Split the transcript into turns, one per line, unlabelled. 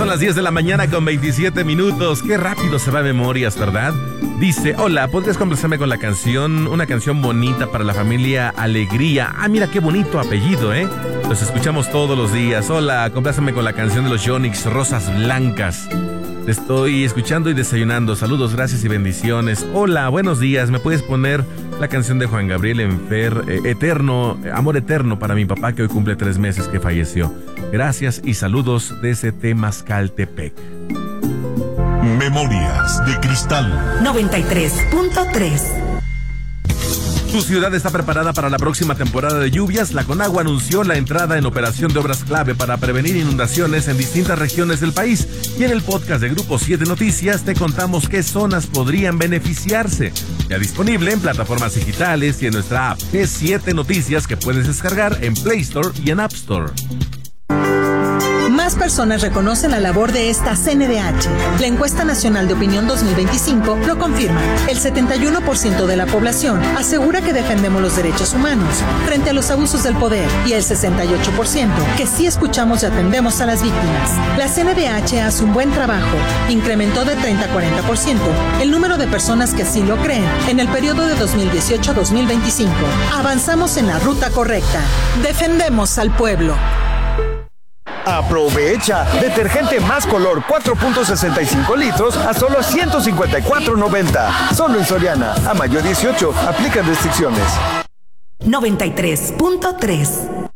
Son las 10 de la mañana con 27 minutos. Qué rápido se va memorias, ¿verdad? Dice, hola, ¿podrías complacerme con la canción? Una canción bonita para la familia Alegría. Ah, mira qué bonito apellido, ¿eh? Los escuchamos todos los días. Hola, compláceme con la canción de los Yonix, Rosas Blancas. Te estoy escuchando y desayunando. Saludos, gracias y bendiciones. Hola, buenos días. ¿Me puedes poner la canción de Juan Gabriel Eterno, Amor Eterno para mi papá que hoy cumple 3 meses que falleció? Gracias y saludos desde Temascaltepec.
Memorias de Cristal
93.3.
¿Tu ciudad está preparada para la próxima temporada de lluvias? La Conagua anunció la entrada en operación de obras clave para prevenir inundaciones en distintas regiones del país. Y en el podcast de Grupo 7 Noticias te contamos qué zonas podrían beneficiarse. Ya disponible en plataformas digitales y en nuestra app G7 Noticias que puedes descargar en Play Store y en App Store.
Más personas reconocen la labor de esta CNDH. La encuesta nacional de opinión 2025 lo confirma. El 71% de la población asegura que defendemos los derechos humanos frente a los abusos del poder y el 68% que sí escuchamos y atendemos a las víctimas. La CNDH hace un buen trabajo. Incrementó de 30 a 40% el número de personas que sí lo creen en el periodo de 2018 a 2025. Avanzamos en la ruta correcta. Defendemos al pueblo.
Aprovecha. Detergente Más Color 4.65 litros a solo $154.90. Solo en Soriana. A mayo 18. Aplican restricciones.
93.3.